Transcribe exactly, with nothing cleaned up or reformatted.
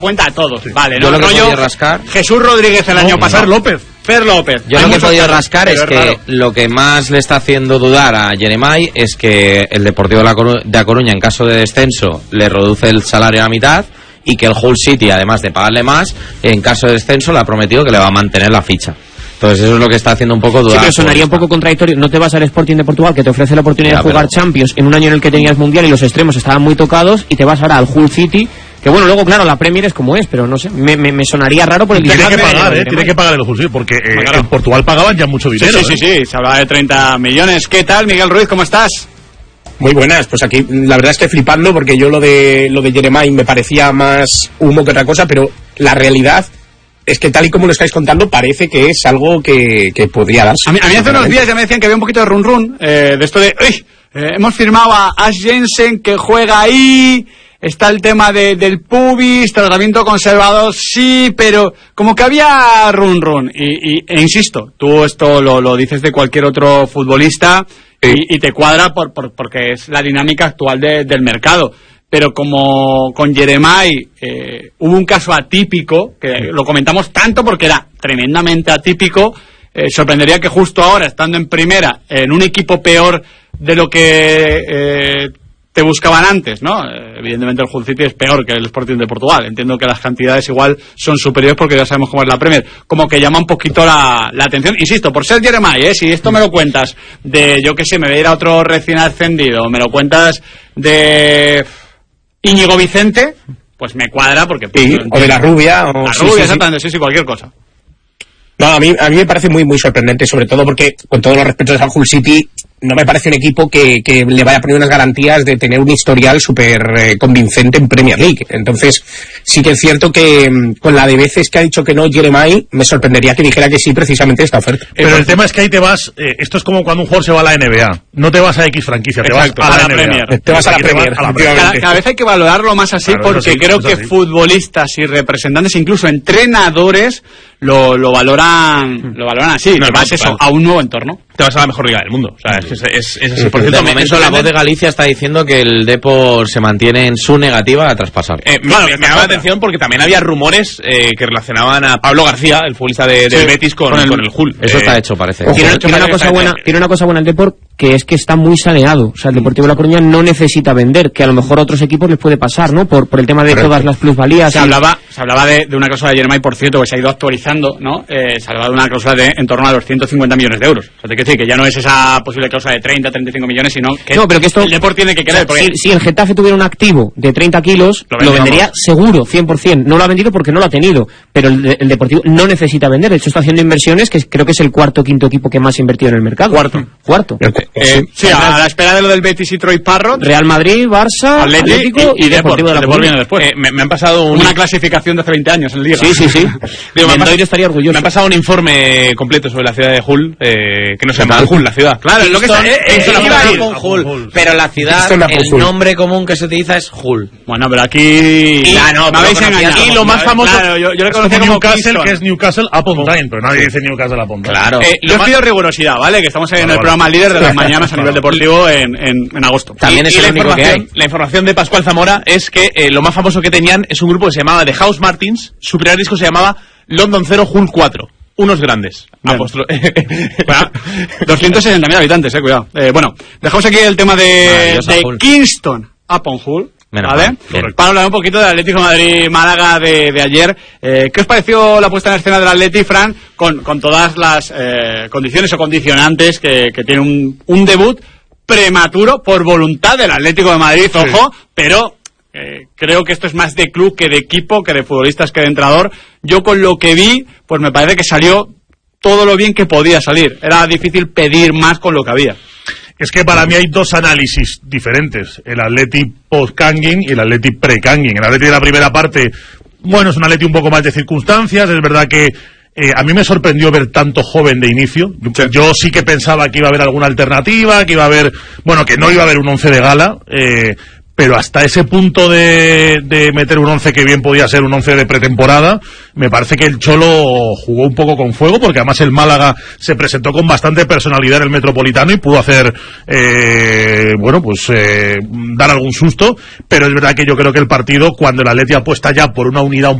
cuenta a todos, sí. vale, yo ¿no? Lo que no yo rascar... Jesús Rodríguez el no, año pasado. Fer López. Fer López. Yo Hay lo que he podido casos, rascar es que raro. lo que más le está haciendo dudar a Jeremai es que el Deportivo de La Coru- de A Coruña, en caso de descenso, le reduce el salario a la mitad, y que el Hull City, además de pagarle más, en caso de descenso le ha prometido que le va a mantener la ficha. Entonces eso es lo que está haciendo un poco dudar. Sí, pero sonaría un poco contradictorio. No te vas al Sporting de Portugal, que te ofrece la oportunidad ya, de jugar pero... Champions en un año en el que tenías Mundial y los extremos estaban muy tocados, y te vas ahora al Hull City, que bueno, luego claro, la Premier es como es, pero no sé, me, me, me sonaría raro por el tiene que pagar, de, eh, tiene que pagar el Hull City, porque eh, claro. en Portugal pagaban ya mucho dinero. Sí, sí, sí, ¿eh? sí, se hablaba de treinta millones. ¿Qué tal, Miguel Ruiz? ¿Cómo estás? Muy buenas, pues aquí la verdad es que flipando, porque yo lo de lo de Jeremai me parecía más humo que otra cosa, pero la realidad es que tal y como lo estáis contando parece que es algo que, que podría darse. A mí, a mí hace unos días ya me decían que había un poquito de run run, eh, de esto de, uy, eh, hemos firmado a Ash Jensen que juega ahí, está el tema de, del pubis, tratamiento conservador, sí, pero como que había run run, y, y e insisto, tú esto lo, lo dices de cualquier otro futbolista, sí. y, y te cuadra por, por, porque es la dinámica actual de, del mercado. Pero como con Jeremai eh, hubo un caso atípico, que lo comentamos tanto porque era tremendamente atípico, eh, sorprendería que justo ahora, estando en primera, en un equipo peor de lo que eh, te buscaban antes, ¿no? Eh, evidentemente el Hull City es peor que el Sporting de Portugal. Entiendo que las cantidades igual son superiores porque ya sabemos cómo es la Premier. Como que llama un poquito la, la atención. Insisto, por ser Jeremai, ¿eh? Si esto me lo cuentas de, yo qué sé, me voy a ir a otro recién ascendido, me lo cuentas de... Íñigo Vicente, pues me cuadra porque... Pues, sí, o de la rubia. O... La sí, rubia, sí, exactamente, sí, sí, cualquier cosa. No, a mí, a mí me parece muy muy sorprendente, sobre todo porque, con todos los respetos al Hull City, no me parece un equipo que, que le vaya a poner unas garantías de tener un historial súper eh, convincente en Premier League. Entonces, sí que es cierto que con la de veces que ha dicho que no Jeremai, me sorprendería que dijera que sí precisamente esta oferta. Pero el tema es que ahí te vas, eh, esto es como cuando un jugador se va a la N B A. No te vas a X franquicia, te Exacto, vas a, a la, la N B A. Premier. Te vas a la Premier. A la Premier. Cada, cada vez hay que valorarlo más así, claro, porque sí, creo que así. futbolistas y representantes, incluso entrenadores, lo, lo valoran lo valoran así. No, te no, vas eso, claro. a un nuevo entorno. Te vas a la mejor liga del mundo. O sea, es, es, es, es así. Sí, Por cierto, de me, momento me la voz sorprende- de Galicia está diciendo que el Depor se mantiene en su negativa a traspasar. Eh, me, Claro, me, que me llama la otra. atención porque también había rumores eh, que relacionaban a Pablo García, el futbolista de, del Sí, Betis, con, con el- con el Hull. Eso Eh, está hecho, parece. ojo, Tiene, Ojo, tiene una que cosa está- buena, tiene una cosa buena el Depor, que es que está muy saneado. O sea, el Deportivo de La Coruña no necesita vender, que a lo mejor a otros equipos les puede pasar, ¿no? Por, por el tema de Correcto. todas las plusvalías. Se y- hablaba, se hablaba de, de una cláusula de Jeremai, por cierto, que se ha ido actualizando, ¿no? Eh, se hablaba de una cláusula de en torno a los ciento cincuenta millones de euros. O sea, te quiero decir que ya no es esa posible cláusula de treinta, treinta y cinco millones, sino que, No, pero que esto- el Depor tiene que querer. O sea, Porque si, si el Getafe tuviera un activo de treinta kilos, Lo lo, vende, vendería vamos. seguro, cien por ciento. No lo ha vendido porque no lo ha tenido. Pero el, el Deportivo no necesita vender. De hecho, está haciendo inversiones, que es- creo que es el cuarto o quinto equipo que más ha invertido en el mercado. Cuarto. Cuarto. Eh, sí, a la espera de lo del Betis y Troy Parrot, Real Madrid, Barça, Atleti Atlético y, y Depor. Deportivo de La Depor Coruña. viene después. eh, me, me han pasado un... Una clasificación de hace veinte años en Liga. Sí, sí, sí. Digo, me, han Mendoiro pasado, estaría orgulloso. me han pasado un informe completo sobre la ciudad de Hull, eh, que no se llama Hull, la ciudad. Claro, es lo que está... eh, eh, Kingston iba a ha decir. con Hull, pero la ciudad, Kingston ha con el Hull. nombre común que se utiliza es Hull. Bueno, pero aquí... Ya, no, me pero habéis conocía engañado. como- Y lo más famoso Claro, yo, yo le es conocía como como Newcastle, Kingston. que es Newcastle upon Tyne, pero nadie dice Newcastle upon Tyne. Claro. Eh, Yo lo más- pido rigurosidad, ¿vale? Que estamos en Vale, el vale. programa líder de las mañanas a nivel deportivo en, en, en agosto. También y, es y el la único que información, hay. la información de Pascual Zamora es que eh, lo más famoso que tenían es un grupo que se llamaba The House Martins. Su primer disco se llamaba London Cero Hull cuatro. Unos grandes. Bien. Apostro- Bueno, doscientos sesenta mil habitantes, eh, cuidado. Eh, bueno, dejamos aquí el tema de, Maravillosa de Hull. Kingston upon Hull. Menos ¿Vale? mal, bien. Para hablar un poquito del Atlético de Madrid-Málaga de, de ayer. Eh, ¿Qué os pareció la puesta en escena del Atleti, Fran, con, con todas las eh, condiciones o condicionantes que, que tiene un, un debut prematuro por voluntad del Atlético de Madrid, ojo, pero eh, creo que esto es más de club que de equipo, que de futbolistas, que de entrenador. Yo con lo que vi, pues me parece que salió todo lo bien que podía salir. Era difícil pedir más con lo que había. Es que para mí hay dos análisis diferentes, el Atleti post-Kangin y el Atleti pre-Kangin. El Atleti de la primera parte, bueno, es un Atleti un poco más de circunstancias, es verdad que eh, a mí me sorprendió ver tanto joven de inicio. Sí. Yo sí que pensaba que iba a haber alguna alternativa, que iba a haber, bueno, que no iba a haber un once de gala, eh, pero hasta ese punto de, de meter un once que bien podía ser un once de pretemporada, me parece que el Cholo jugó un poco con fuego, porque además el Málaga se presentó con bastante personalidad en el Metropolitano y pudo hacer, eh, bueno, pues eh, dar algún susto, pero es verdad que yo creo que el partido, cuando el Atleti apuesta ya por una unidad un